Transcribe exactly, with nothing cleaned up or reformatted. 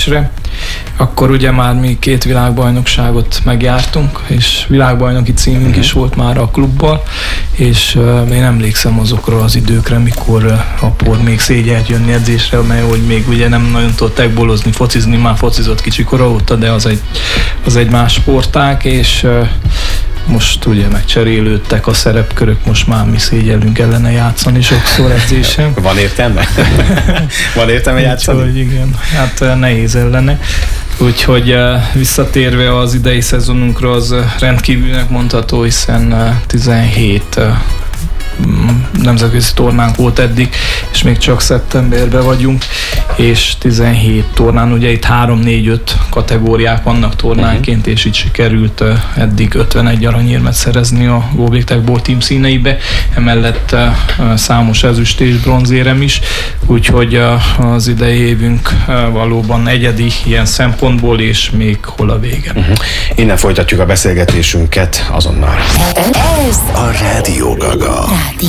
edzésre, akkor ugye már mi két világbajnokságot megjártunk, és világbajnoki címünk uh-huh. is volt már a klubban, és uh, én emlékszem azokra az időkre, mikor uh, apód még szégyelt jönni edzésre, mert hogy még ugye nem nagyon tudott egbolozni, focizni, már focizott kicsikora óta, de az egy, az egy más sportág, és uh, most ugye megcserélődtek a szerepkörök, most már mi szégyellünk ellene játszani sokszor edzésen. Van értelme? Van értelme játszani? Úgyhogy igen, hát nehéz ellene. Úgyhogy visszatérve az idei szezonunkra, az rendkívülnek mondható, hiszen tizenhét nemzetközi tornánk volt eddig, és még csak szeptemberben vagyunk, és tizenhét tornán, ugye itt három négy öt kategóriák vannak tornánként, és így sikerült eddig ötvenegy aranyérmet szerezni a Go Big Tech Ball Team színeibe, emellett számos ezüst és bronzérem is, úgyhogy az idei évünk valóban egyedi ilyen szempontból, és még hol a vége. Uh-huh. Innen folytatjuk a beszélgetésünket azonnal. Ez a Rádió Gaga. Rádió